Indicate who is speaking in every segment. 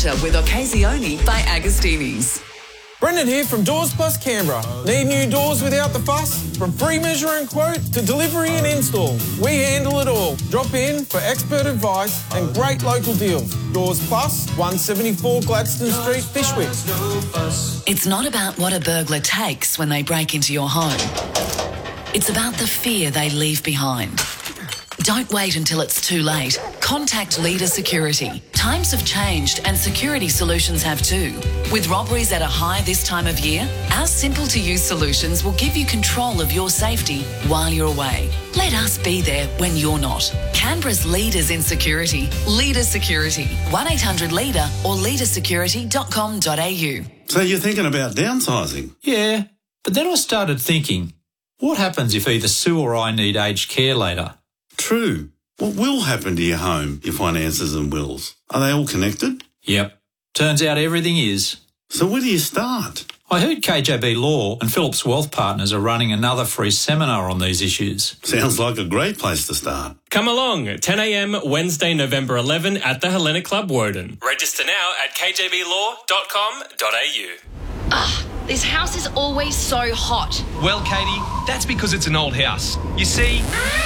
Speaker 1: winter with Occasionally by Agostini's.
Speaker 2: Brendan here from Doors Plus Canberra. Need new doors without the fuss? From free measure and quote to delivery and install, we handle it all. Drop in for expert advice and great local deals. Doors Plus, 174 Gladstone Street, Fishwick.
Speaker 1: It's not about what a burglar takes when they break into your home. It's about the fear they leave behind. Don't wait until it's too late. Contact Leader Security. Times have changed and security solutions have too. With robberies at a high this time of year, our simple-to-use solutions will give you control of your safety while you're away. Let us be there when you're not. Canberra's leaders in security. Leader Security. 1-800-LEADER or leadersecurity.com.au.
Speaker 3: So you're thinking about downsizing?
Speaker 4: Yeah, but then I started thinking, what happens if either Sue or I need aged care later?
Speaker 3: True. What will happen to your home, your finances and wills? Are they all connected?
Speaker 4: Yep. Turns out everything is.
Speaker 3: So where do you start?
Speaker 4: I heard KJB Law and Phillips Wealth Partners are running another free seminar on these issues.
Speaker 3: Sounds like a great place to start.
Speaker 5: Come along, 10 a.m, Wednesday, November 11 at the Hellenic Club, Woden. Register now at kjblaw.com.au.
Speaker 6: This house is always so hot.
Speaker 7: Well, Katie, that's because it's an old house. You see...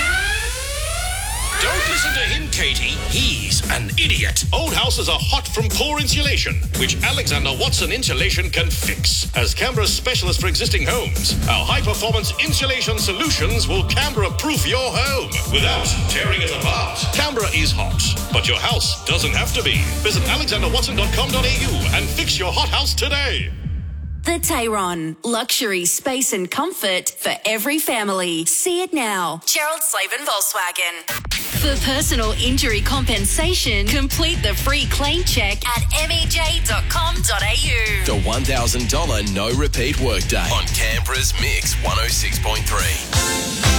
Speaker 8: Don't listen to him, Katie. He's an idiot. Old houses are hot from poor insulation, which Alexander Watson Insulation can fix. As Canberra's specialist for existing homes, our high-performance insulation solutions will Canberra-proof your home without tearing it apart. Canberra is hot, but your house doesn't have to be. Visit alexanderwatson.com.au and fix your hot house today.
Speaker 9: The Tayron. Luxury, space and comfort for every family. See it now. Gerald Slavin Volkswagen. For personal injury compensation, complete the free claim check at mej.com.au.
Speaker 10: The $1,000 no repeat workday on Canberra's Mix 106.3.